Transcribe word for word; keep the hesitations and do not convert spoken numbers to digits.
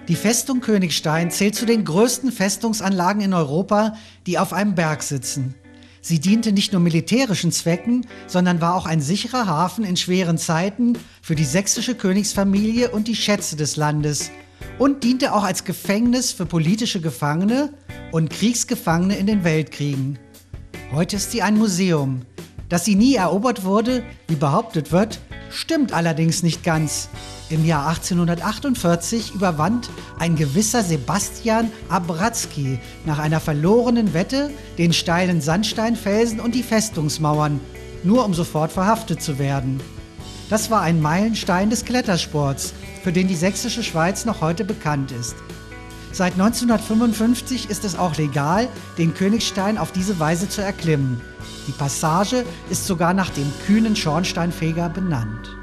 Die Festung Königstein zählt zu den größten Festungsanlagen in Europa, die auf einem Berg sitzen. Sie diente nicht nur militärischen Zwecken, sondern war auch ein sicherer Hafen in schweren Zeiten für die sächsische Königsfamilie und die Schätze des Landes und diente auch als Gefängnis für politische Gefangene und Kriegsgefangene in den Weltkriegen. Heute ist sie ein Museum. Dass sie nie erobert wurde, wie behauptet wird, stimmt allerdings nicht ganz. Im Jahr achtzehnhundertachtundvierzig überwand ein gewisser Sebastian Abratzky nach einer verlorenen Wette den steilen Sandsteinfelsen und die Festungsmauern, nur um sofort verhaftet zu werden. Das war ein Meilenstein des Klettersports, für den die sächsische Schweiz noch heute bekannt ist. Seit neunzehnhundertfünfundfünfzig ist es auch legal, den Königstein auf diese Weise zu erklimmen. Die Passage ist sogar nach dem kühnen Schornsteinfeger benannt.